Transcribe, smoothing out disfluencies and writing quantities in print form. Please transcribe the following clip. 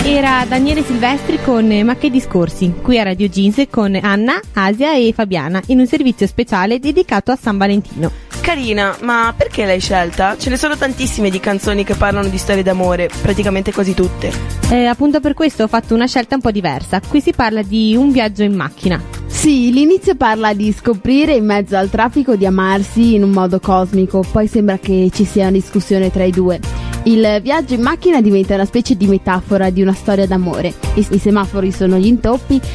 Era Daniele Silvestri con Ma che discorsi, qui a Radio Jeans con Anna, Asia e Fabiana in un servizio speciale dedicato a San Valentino. Carina, ma perché l'hai scelta? Ce ne sono tantissime di canzoni che parlano di storie d'amore, praticamente quasi tutte. Appunto per questo ho fatto una scelta un po' diversa. Qui si parla di un viaggio in macchina. Sì, l'inizio parla di scoprire in mezzo al traffico di amarsi in un modo cosmico, poi sembra che ci sia una discussione tra i due. Il viaggio in macchina diventa una specie di metafora di una storia d'amore. I semafori sono gli intoppi